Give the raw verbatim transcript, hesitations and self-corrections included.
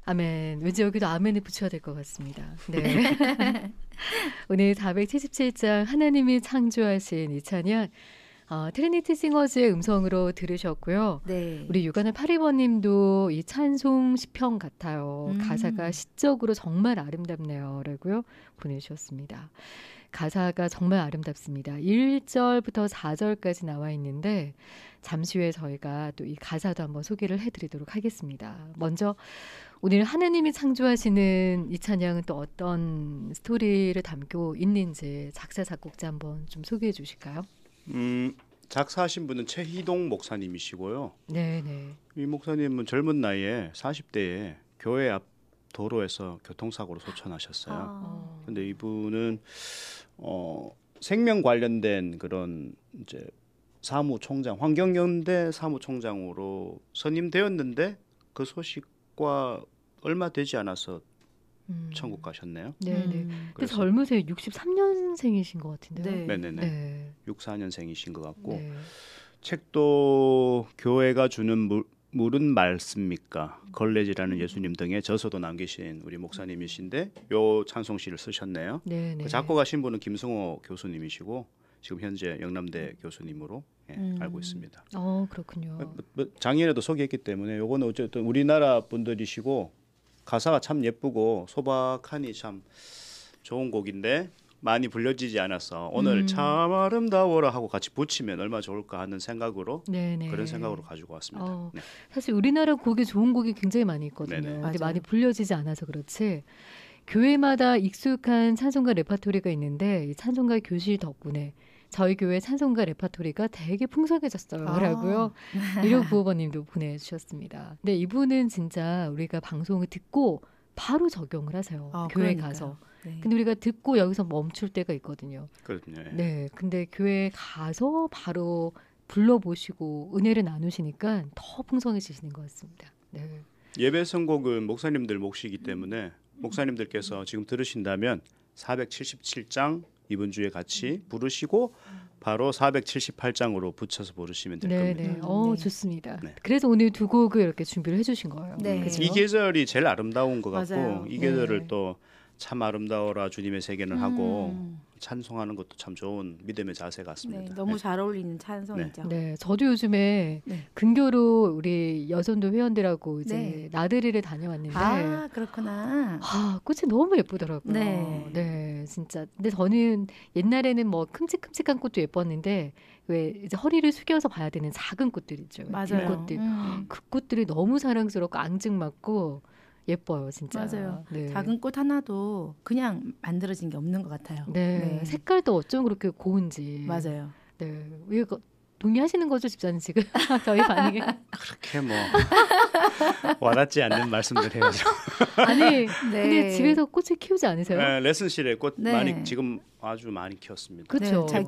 아멘. 왠지 여기도 아멘을 붙여야 될 것 같습니다. 네. 오늘 사백칠십칠 장 하나님이 창조하신 이 찬양 어, 트리니티 싱어즈의 음성으로 들으셨고요. 네. 우리 육안의 파리버님도 이 찬송 시편 같아요. 음. 가사가 시적으로 정말 아름답네요. 라고요 보내주셨습니다. 가사가 정말 아름답습니다. 일 절부터 사 절까지 나와 있는데 잠시 후에 저희가 또 이 가사도 한번 소개를 해드리도록 하겠습니다. 먼저 오늘 하나님이 창조하시는 이 찬양은 또 어떤 스토리를 담고 있는지 작사 작곡자 한번 좀 소개해 주실까요? 음, 작사하신 분은 최희동 목사님이시고요. 네네. 이 목사님은 젊은 나이에 사십 대에 교회 앞 도로에서 교통사고로 소천하셨어요. 아. 근데 이분은 어, 생명 관련된 그런 이제 사무총장, 환경연대 사무총장으로 선임되었는데 그 소식과 얼마 되지 않아서 음. 천국 가셨네요. 네네. 음. 근데 그래서- 젊으세요. 육십삼 년생이신 것 같은데요. 네. 네네네. 네. 육십사 년생이신 것 같고 네. 책도 교회가 주는 물, 물은 맑습니까? 걸레질하는 예수님 등의 저서도 남기신 우리 목사님이신데 요 찬송시를 쓰셨네요. 네네. 그 작곡하신 분은 김승호 교수님이시고 지금 현재 영남대 교수님으로 예, 음. 알고 있습니다. 어 그렇군요. 뭐, 뭐, 작년에도 소개했기 때문에 요거는 어쨌든 우리나라 분들이시고 가사가 참 예쁘고 소박하니 참 좋은 곡인데 많이 불려지지 않아서 오늘 음. 참 아름다워라 하고 같이 붙이면 얼마나 좋을까 하는 생각으로 네네. 그런 생각으로 가지고 왔습니다. 어. 네. 사실 우리나라 곡이 좋은 곡이 굉장히 많이 있거든요. 네네. 근데 맞아요. 많이 불려지지 않아서 그렇지. 교회마다 익숙한 찬송가 레파토리가 있는데 이 찬송가 교실 덕분에 저희 교회 찬송가 레파토리가 되게 풍성해졌어요. 아. 라고요. 이력 구호번님도 보내주셨습니다. 근데 이분은 진짜 우리가 방송을 듣고 바로 적용을 하세요. 아, 교회 그러니까요. 가서. 네. 근데 우리가 듣고 여기서 멈출 때가 있거든요. 그렇군요. 예. 네. 근데 교회 가서 바로 불러보시고 은혜를 나누시니까 더 풍성해지시는 것 같습니다. 네. 예배 선곡은 목사님들 몫이기 때문에 목사님들께서 지금 들으신다면 사백칠십칠 장 이번 주에 같이 부르시고 바로 사백칠십팔 장으로 붙여서 부르시면 될 네, 겁니다. 네. 어, 네. 좋습니다. 네. 그래서 오늘 두 곡을 이렇게 준비를 해주신 거예요. 네. 그죠? 이 계절이 제일 아름다운 것 같고 맞아요. 이 계절을 네. 또 참 아름다워라 주님의 세계는 하고 음. 찬송하는 것도 참 좋은 믿음의 자세 같습니다. 네, 너무 잘 어울리는 찬송이죠. 네, 저도 요즘에 네. 근교로 우리 여전도 회원들하고 이제 네. 나들이를 다녀왔는데 아, 그렇구나. 아, 꽃이 너무 예쁘더라고요. 네. 네, 진짜. 근데 저는 옛날에는 뭐 큼직큼직한 꽃도 예뻤는데 왜 이제 허리를 숙여서 봐야 되는 작은 꽃들 있죠. 맞아요. 꽃들. 음. 그 꽃들이 너무 사랑스럽고 앙증맞고 예뻐요, 진짜. 맞아요. 네. 작은 꽃 하나도 그냥 만들어진 게 없는 것 같아요. 네. 색깔도 어쩜 그렇게 고운지. 맞아요. 네. 이거 동의하시는 거죠, 집사님 지금? 저희 반응에. 그렇게 뭐 와닿지 않는 말씀들 해야죠. 아니, 네. 근데 집에서 꽃을 키우지 않으세요? 네, 레슨실에 꽃 네. 많이 지금 아주 많이 키웠습니다. 그렇죠. 네, 잘